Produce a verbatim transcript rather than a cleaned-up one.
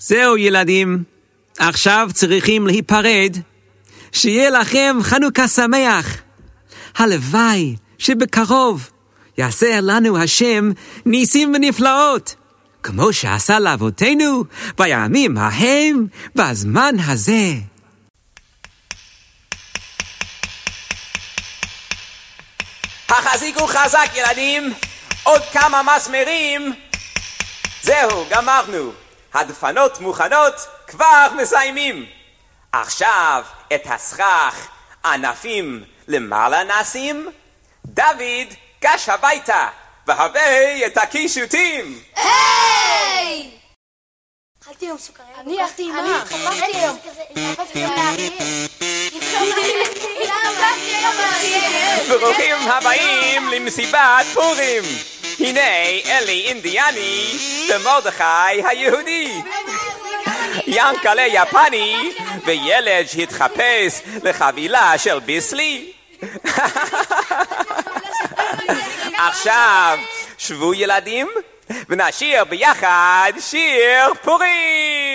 זהו ילדים, עכשיו צריכים להיפרד. שיהיה לכם חנוכה שמח. הלוואי שבקרוב יעשה לנו השם ניסים ונפלאות, כמו שעשה לאבותינו בימים ההם בזמן הזה. החזיקו חזק ילדים, עוד כמה מסמרים. זהו, גמרנו. הדפנות מוכנות, כבר מסיימים. עכשיו את הסכך ענפים למעלה נשים. דוד גש הביתה והבא את הקישוטים. היי! אכלתי היום סוכריה. אני אכלתי עם מה? התחלפתי היום. ברוכים הבאים למסיבת פורים. הנה אלי אינדיאני ומרדכי היהודי, ינקלה יפני וילד שהתחפש לחבילה של ביסלי. עכשיו שבו ילדים ונשיר ביחד שיר פורים.